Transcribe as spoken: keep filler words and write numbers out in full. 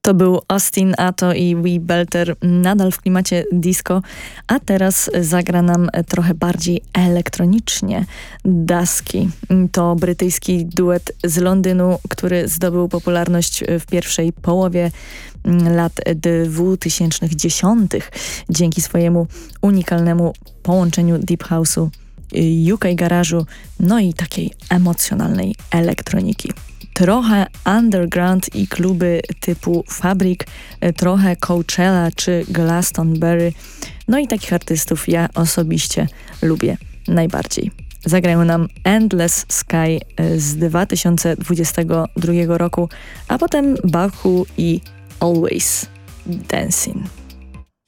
To był Austin Ato i We Belter, nadal w klimacie disco, a teraz zagra nam trochę bardziej elektronicznie. Dusky to brytyjski duet z Londynu, który zdobył popularność w pierwszej połowie lat dwutysięcznych dziesiątych dzięki swojemu unikalnemu połączeniu deep house'u, U K garażu, no i takiej emocjonalnej elektroniki. Trochę underground i kluby typu Fabric, trochę Coachella czy Glastonbury. No i takich artystów ja osobiście lubię najbardziej. Zagrają nam Endless Sky z dwa tysiące dwudziestego drugiego roku, a potem Baku i Always Dancing.